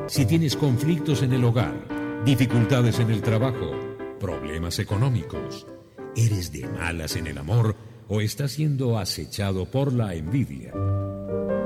Si tienes conflictos en el hogar, dificultades en el trabajo, problemas económicos, eres de malas en el amor o estás siendo acechado por la envidia,